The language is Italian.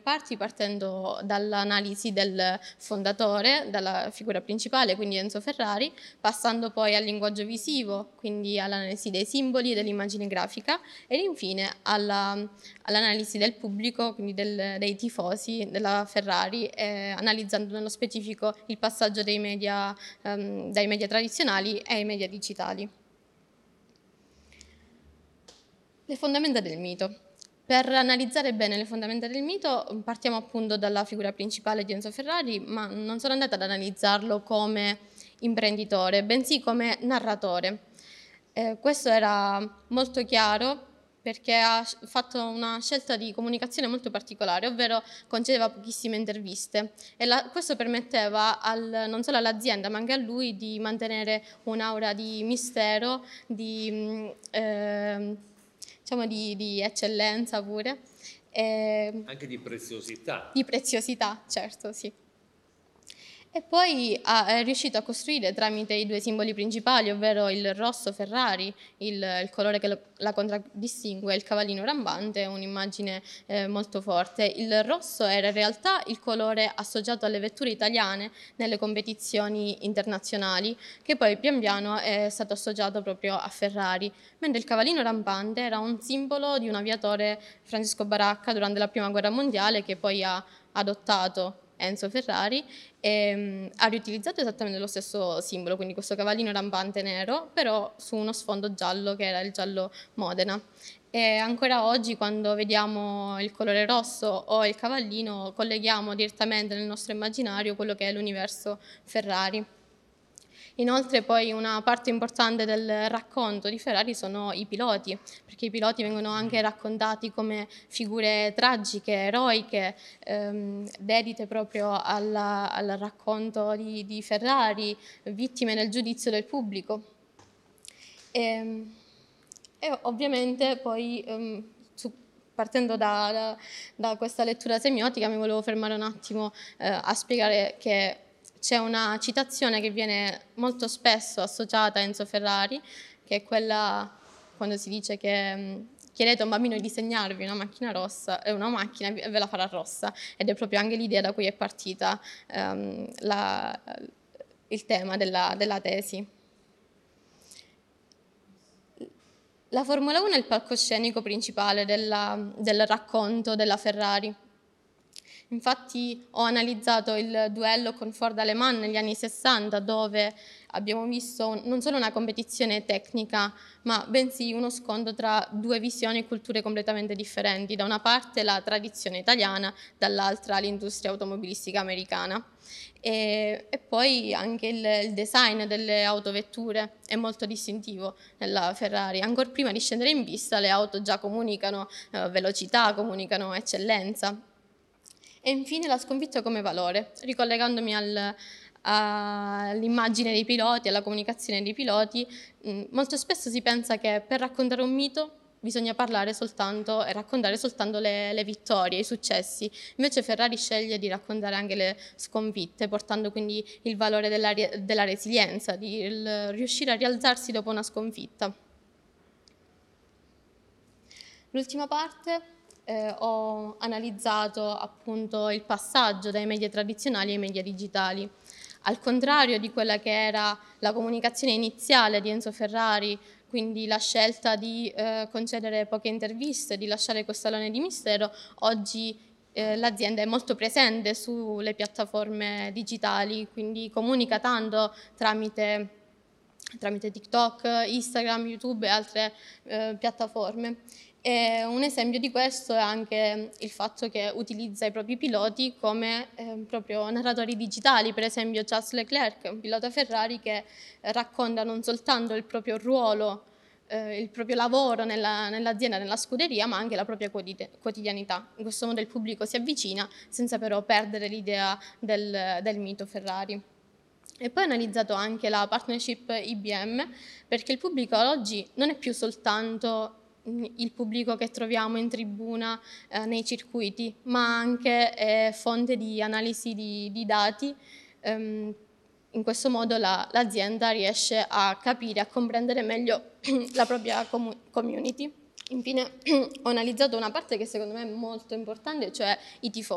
parti, partendo dall'analisi del fondatore, dalla figura principale, quindi Enzo Ferrari, passando poi al linguaggio visivo, quindi all'analisi dei simboli e dell'immagine grafica, ed infine all'analisi del pubblico, quindi dei tifosi della Ferrari, analizzando nello specifico il passaggio dai media tradizionali ai media digitali. Le fondamenta del mito. Per analizzare bene le fondamenta del mito partiamo appunto dalla figura principale di Enzo Ferrari, ma non sono andata ad analizzarlo come imprenditore, bensì come narratore. Questo era molto chiaro perché ha fatto una scelta di comunicazione molto particolare, ovvero concedeva pochissime interviste e questo permetteva non solo all'azienda ma anche a lui di mantenere un'aura di mistero, diciamo di eccellenza pure. Anche di preziosità. Di preziosità, certo, sì. E poi è riuscito a costruire tramite i due simboli principali, ovvero il rosso Ferrari, il colore che la contraddistingue, e il cavallino rampante, un'immagine molto forte. Il rosso era in realtà il colore associato alle vetture italiane nelle competizioni internazionali, che poi pian piano è stato associato proprio a Ferrari, mentre il cavallino rampante era un simbolo di un aviatore, Francesco Baracca, durante la Prima Guerra Mondiale, che poi ha adottato Enzo Ferrari e ha riutilizzato esattamente lo stesso simbolo, quindi questo cavallino rampante nero, però su uno sfondo giallo che era il giallo Modena. E ancora oggi, quando vediamo il colore rosso o il cavallino, colleghiamo direttamente nel nostro immaginario quello che è l'universo Ferrari. Inoltre poi una parte importante del racconto di Ferrari sono i piloti, perché i piloti vengono anche raccontati come figure tragiche, eroiche, dedite proprio al racconto di Ferrari, vittime nel giudizio del pubblico. E ovviamente poi partendo da questa lettura semiotica mi volevo fermare un attimo a spiegare che c'è una citazione che viene molto spesso associata a Enzo Ferrari, che è quella quando si dice che chiedete a un bambino di disegnarvi una macchina rossa, una macchina e ve la farà rossa, ed è proprio anche l'idea da cui è partita il tema della tesi. La Formula 1 è il palcoscenico principale del racconto della Ferrari. Infatti ho analizzato il duello con Ford Le Mans negli anni 60, dove abbiamo visto non solo una competizione tecnica, ma bensì uno scontro tra due visioni e culture completamente differenti. Da una parte la tradizione italiana, dall'altra l'industria automobilistica americana. E poi anche il design delle autovetture è molto distintivo nella Ferrari. Ancora prima di scendere in pista le auto già comunicano velocità, comunicano eccellenza. E infine la sconfitta come valore, ricollegandomi all'immagine dei piloti, alla comunicazione dei piloti. Molto spesso si pensa che per raccontare un mito bisogna parlare soltanto e raccontare soltanto le vittorie, i successi. Invece Ferrari sceglie di raccontare anche le sconfitte, portando quindi il valore della resilienza, di riuscire a rialzarsi dopo una sconfitta. L'ultima parte ho analizzato appunto il passaggio dai media tradizionali ai media digitali. Al contrario di quella che era la comunicazione iniziale di Enzo Ferrari, quindi la scelta di concedere poche interviste, di lasciare questo alone di mistero, oggi l'azienda è molto presente sulle piattaforme digitali, quindi comunica tanto tramite TikTok, Instagram, YouTube e altre piattaforme. E un esempio di questo è anche il fatto che utilizza i propri piloti come proprio narratori digitali, per esempio Charles Leclerc, un pilota Ferrari che racconta non soltanto il proprio ruolo, il proprio lavoro nell'azienda, nella scuderia, ma anche la propria quotidianità. In questo modo il pubblico si avvicina senza però perdere l'idea del mito Ferrari. E poi ho analizzato anche la partnership IBM, perché il pubblico oggi non è più soltanto il pubblico che troviamo in tribuna nei circuiti, ma anche fonte di analisi di dati. In questo modo l'azienda riesce a capire, a comprendere meglio la propria community. Infine ho analizzato una parte che secondo me è molto importante, cioè i tifosi.